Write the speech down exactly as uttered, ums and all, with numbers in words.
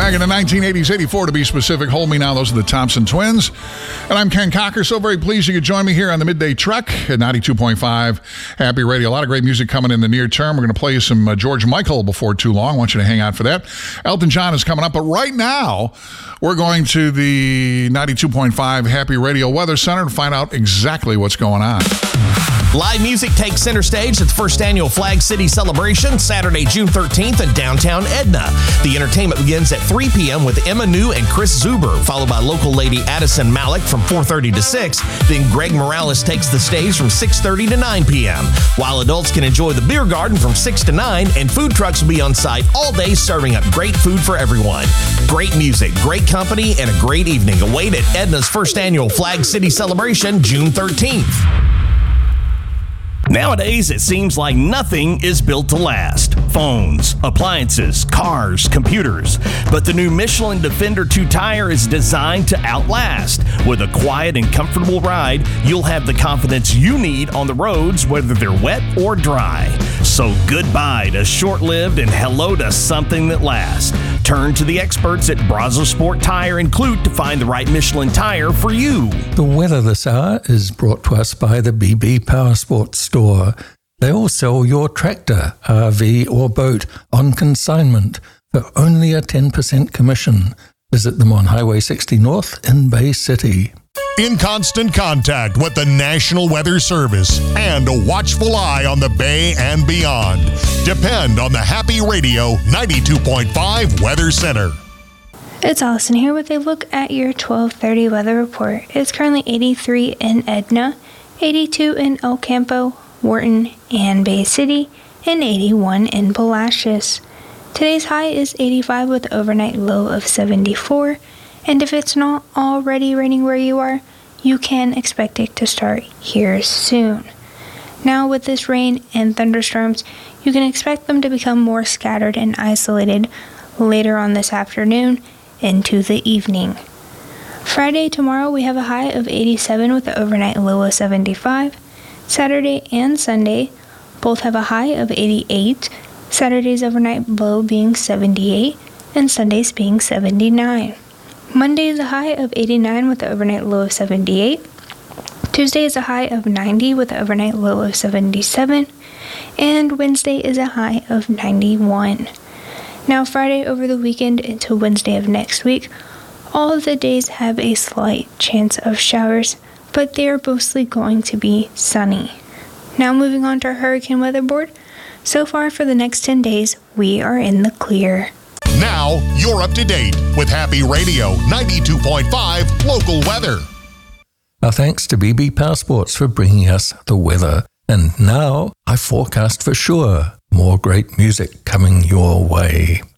Back in the nineteen eighties, eighty-four to be specific, Hold Me Now, those are the Thompson Twins. And I'm Ken Cocker, so very pleased you could join me here on the Midday Truck at ninety-two point five Happy Radio. A lot of great music coming in the near term. We're going to play you some uh, George Michael before too long. I want you to hang out for that. Elton John is coming up, but right now we're going to the ninety-two point five Happy Radio Weather Center to find out exactly what's going on. Live music takes center stage at the first annual Flag City Celebration, Saturday, June thirteenth in downtown Edna. The entertainment begins at three p.m. with Emma New and Chris Zuber, followed by local lady Addison Malik from four thirty to six. Then Greg Morales takes the stage from six thirty to nine p.m. While adults can enjoy the beer garden from six to nine, and food trucks will be on site all day serving up great food for everyone. Great music, great company, and a great evening await at Edna's first annual Flag City Celebration, June thirteenth. Nowadays, it seems like nothing is built to last. Phones, appliances, cars, computers. But the new Michelin Defender two tire is designed to outlast. With a quiet and comfortable ride, you'll have the confidence you need on the roads, whether they're wet or dry. So goodbye to short-lived and hello to something that lasts. Turn to the experts at Brazos Sport Tire and Clute to find the right Michelin tire for you. The weather this hour is brought to us by the B B Power Sports Store. They will sell your tractor, R V or boat on consignment for only a ten percent commission. Visit them on Highway sixty North in Bay City. In constant contact with the National Weather Service and a watchful eye on the Bay and beyond. Depend on the Happy Radio ninety-two point five Weather Center. It's Allison here with a look at your twelve thirty weather report. It's currently eighty-three in Edna, eighty-two in El Campo, Wharton, and Bay City, and eighty-one in Palacios. Today's high is eighty-five with an overnight low of seventy-four. And if it's not already raining where you are, you can expect it to start here soon. Now with this rain and thunderstorms, you can expect them to become more scattered and isolated later on this afternoon into the evening. Friday, tomorrow, we have a high of eighty-seven with an overnight low of seventy-five. Saturday and Sunday both have a high of eighty-eight, Saturday's overnight low being seventy-eight, and Sunday's being seventy-nine. Monday is a high of eighty-nine with an overnight low of seventy-eight. Tuesday is a high of ninety with an overnight low of seventy-seven. And Wednesday is a high of ninety-one. Now Friday over the weekend into Wednesday of next week, all of the days have a slight chance of showers, but they are mostly going to be sunny. Now moving on to our hurricane weather board. So far for the next ten days, we are in the clear. Now, you're up to date with Happy Radio ninety-two point five local weather. Our thanks to B B Power Sports for bringing us the weather. And now, I forecast for sure more great music coming your way.